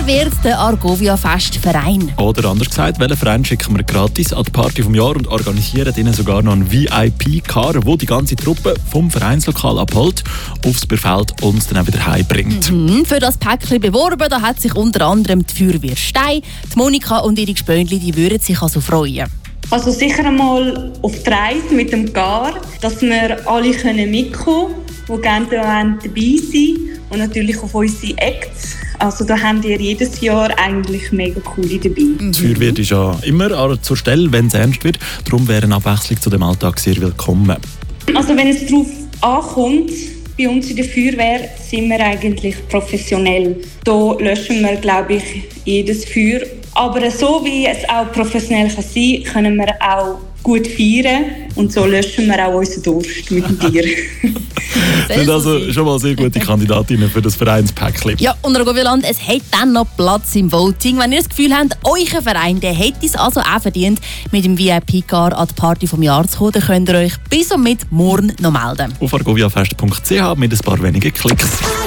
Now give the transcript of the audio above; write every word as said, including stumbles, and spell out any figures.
Wer wird der Argovia-Festverein? Oder anders gesagt, welchen Verein schicken wir gratis an die Party vom Jahr und organisieren ihnen sogar noch einen V I P-Car, wo die ganze Truppe vom Vereinslokal abholt, aufs Bierfeld und dann auch wieder heimbringt. Mhm, für das Päckchen beworben, da hat sich unter anderem die Feuerwehr Stein, die Monika und ihre Gespönli, die würden sich also freuen. Also sicher einmal auf die Reise mit dem Gar, dass wir alle mitkommen können, die gerne dabei sind und natürlich auf unsere Acts. Also da haben wir jedes Jahr eigentlich mega coole dabei. Mhm. Die Feuerwehr ist ja immer zur Stelle, wenn es ernst wird. Darum wäre eine Abwechslung zu dem Alltag sehr willkommen. Also wenn es darauf ankommt, bei uns in der Feuerwehr sind wir eigentlich professionell. Da löschen wir, glaube ich, jedes Feuer. Aber so wie es auch professionell kann sein kann, können wir auch gut feiern. Und so löschen wir auch unseren Durst mit dem Bier. Das sind also schon mal sehr gute Kandidatinnen für das Vereinspäckchen. Ja, und Argovia-Land, es hat dann noch Platz im Voting. Wenn ihr das Gefühl habt, euer Verein der hätte es also auch verdient, mit dem V I P-Car an die Party vom Jahr zu kommen, dann könnt ihr euch bis und mit morgen noch melden. Auf argoviafest punkt c h mit ein paar wenigen Klicks.